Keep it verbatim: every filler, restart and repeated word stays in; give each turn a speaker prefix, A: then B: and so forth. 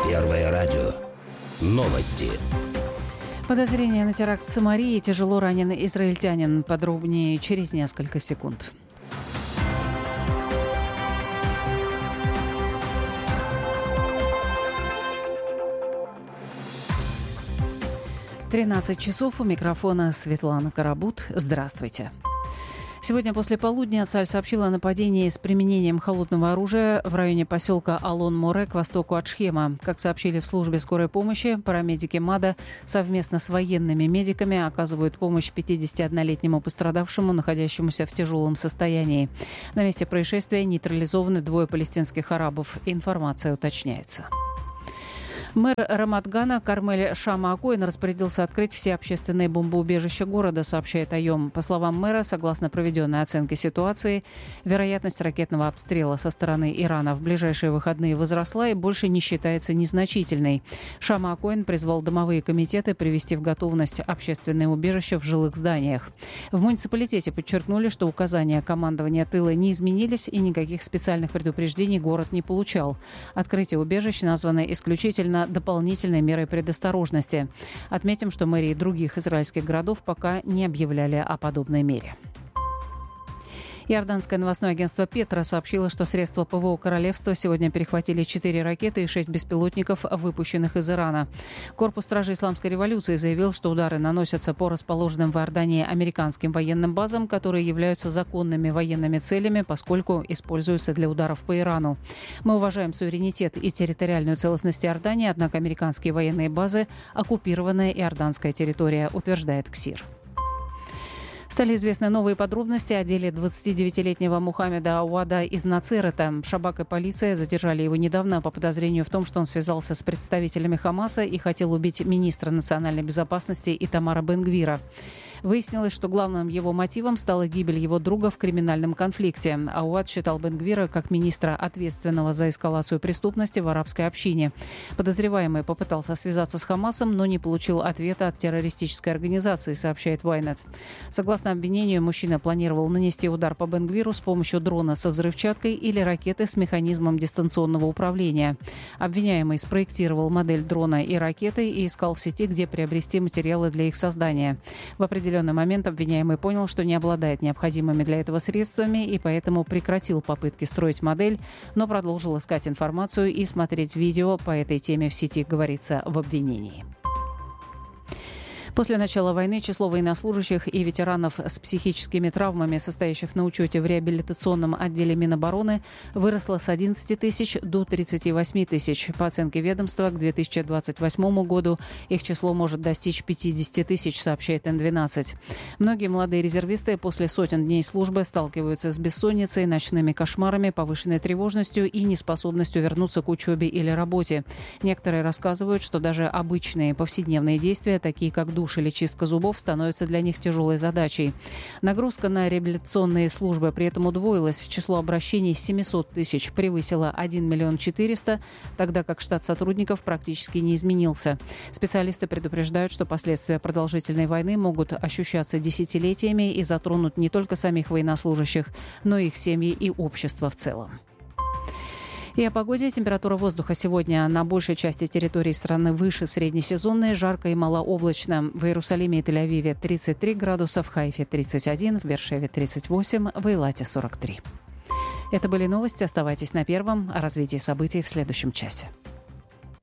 A: Первое радио. Новости.
B: Подозрение на теракт в Самарии. Тяжело раненый израильтянин. Подробнее через несколько секунд. тринадцать часов. У микрофона Светлана Карабут. Здравствуйте. Сегодня после полудня Цаль сообщила о нападении с применением холодного оружия в районе поселка Алон-Море к востоку от Шхема. Как сообщили в службе скорой помощи, парамедики МАДА совместно с военными медиками оказывают помощь пятидесятиоднолетнему пострадавшему, находящемуся в тяжелом состоянии. На месте происшествия нейтрализованы двое палестинских арабов. Информация уточняется. Мэр Рамат-Гана Кармель Шама-Акоин распорядился открыть все общественные бомбоубежища города, сообщает АЙОМ. По словам мэра, согласно проведенной оценке ситуации, вероятность ракетного обстрела со стороны Ирана в ближайшие выходные возросла и больше не считается незначительной. Шама-Акоин призвал домовые комитеты привести в готовность общественные убежища в жилых зданиях. В муниципалитете подчеркнули, что указания командования тыла не изменились и никаких специальных предупреждений город не получал. Открытие убежищ названо исключительно дополнительной мерой предосторожности. Отметим, что мэрии других израильских городов пока не объявляли о подобной мере. Иорданское новостное агентство «Петра» сообщило, что средства ПВО королевства сегодня перехватили четыре ракеты и шесть беспилотников, выпущенных из Ирана. Корпус стражей исламской революции заявил, что удары наносятся по расположенным в Иордании американским военным базам, которые являются законными военными целями, поскольку используются для ударов по Ирану. Мы уважаем суверенитет и территориальную целостность Иордании, однако американские военные базы – оккупированная иорданская территория, утверждает КСИР. Стали известны новые подробности о деле двадцатидевятилетнего Мухаммеда Ауада из Нацерета. Шабак и полиция задержали его недавно по подозрению в том, что он связался с представителями Хамаса и хотел убить министра национальной безопасности Итамара Бен-Гвира. Выяснилось, что главным его мотивом стала гибель его друга в криминальном конфликте. Ауад считал Бен-Гвира как министра, ответственного за эскалацию преступности в арабской общине. Подозреваемый попытался связаться с Хамасом, но не получил ответа от террористической организации, сообщает Вайнет. Согласно обвинению, мужчина планировал нанести удар по Бен-Гвиру с помощью дрона со взрывчаткой или ракеты с механизмом дистанционного управления. Обвиняемый спроектировал модель дрона и ракеты и искал в сети, где приобрести материалы для их создания. В определенный момент обвиняемый понял, что не обладает необходимыми для этого средствами и поэтому прекратил попытки строить модель, но продолжил искать информацию и смотреть видео по этой теме в сети, говорится в обвинении. После начала войны число военнослужащих и ветеранов с психическими травмами, состоящих на учете в реабилитационном отделе Минобороны, выросло с одиннадцати тысяч до тридцати восьми тысяч. По оценке ведомства, к две тысячи двадцать восьмому году их число может достичь пятидесяти тысяч, сообщает эн двенадцать. Многие молодые резервисты после сотен дней службы сталкиваются с бессонницей, ночными кошмарами, повышенной тревожностью и неспособностью вернуться к учебе или работе. Некоторые рассказывают, что даже обычные повседневные действия, такие как душ или чистка зубов, становится для них тяжелой задачей. Нагрузка на реабилитационные службы при этом удвоилась. Число обращений с семисот тысяч превысило один миллион четыреста, тогда как штат сотрудников практически не изменился. Специалисты предупреждают, что последствия продолжительной войны могут ощущаться десятилетиями и затронут не только самих военнослужащих, но и их семьи и общество в целом. И о погоде. Температура воздуха сегодня на большей части территории страны выше среднесезонной, жарко и малооблачно. В Иерусалиме и Тель-Авиве тридцать три градуса, в Хайфе тридцать один, в Бершеве тридцать восемь, в Эйлате сорок три. Это были новости. Оставайтесь на Первом. О развитии событий в следующем часе.